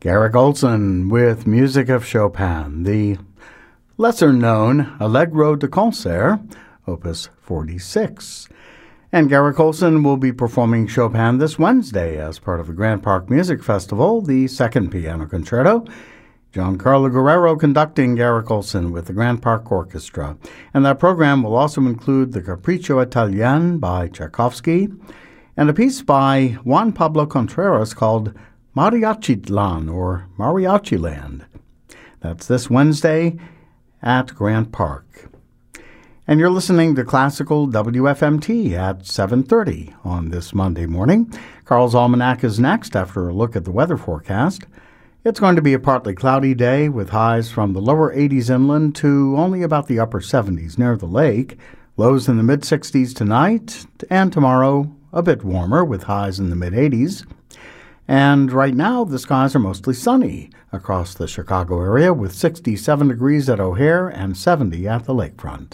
Garrick Ohlson with music of Chopin, the lesser-known Allegro de Concert, Opus 46. And Garrick Ohlson will be performing Chopin this Wednesday as part of the Grant Park Music Festival, the second piano concerto. Giancarlo Guerrero conducting Garrick Ohlson with the Grant Park Orchestra. And that program will also include the Capriccio Italien by Tchaikovsky and a piece by Juan Pablo Contreras called Mariachitlan, or Mariachi Land. That's this Wednesday at Grant Park. And you're listening to Classical WFMT at 7:30 on this Monday morning. Carl's Almanac is next after a look at the weather forecast. It's going to be a partly cloudy day with highs from the lower 80s inland to only about the upper 70s near the lake. Lows in the mid-60s tonight, and tomorrow a bit warmer with highs in the mid-80s. And right now, the skies are mostly sunny across the Chicago area with 67 degrees at O'Hare and 70 at the lakefront.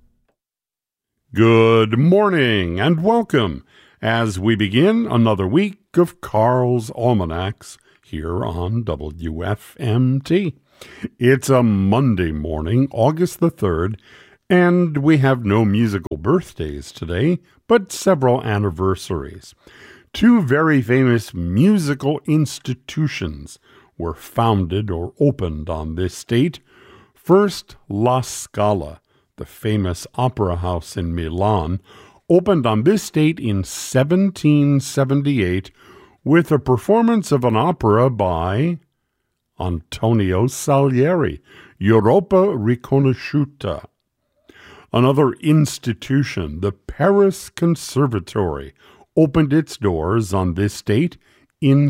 Good morning and welcome as we begin another week of Carl's Almanacs here on WFMT. It's a Monday morning, August the 3rd, and we have no musical birthdays today, but several anniversaries. Two very famous musical institutions were founded or opened on this date. First, La Scala, the famous opera house in Milan, opened on this date in 1778 with a performance of an opera by Antonio Salieri, Europa Riconosciuta. Another institution, the Paris Conservatory, opened its doors on this date in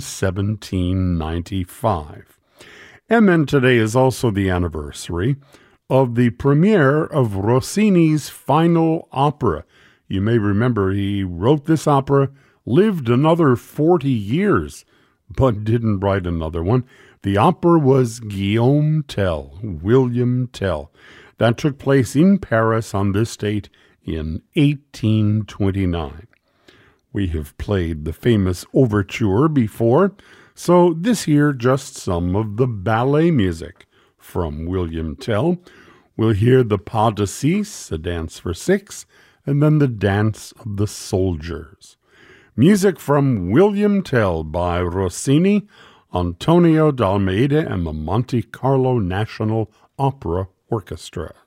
1795. And then today is also the anniversary of the premiere of Rossini's final opera. You may remember he wrote this opera, lived another 40 years, but didn't write another one. The opera was Guillaume Tell, William Tell. That took place in Paris on this date in 1829. We have played the famous overture before, so this year just some of the ballet music from William Tell. We'll hear the Pas de Six, a dance for six, and then the Dance of the Soldiers. Music from William Tell by Rossini, Antonio d'Almeida, and the Monte Carlo National Opera Orchestra.